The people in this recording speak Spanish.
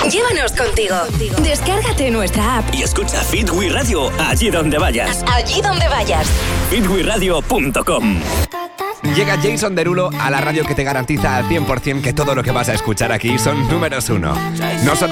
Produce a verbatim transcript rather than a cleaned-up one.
Llévanos contigo. Descárgate nuestra app y escucha Fit We Radio allí donde vayas. Allí donde vayas. fit we radio punto com. Llega Jason Derulo a la radio que te garantiza al cien por ciento que todo lo que vas a escuchar aquí son números uno. No son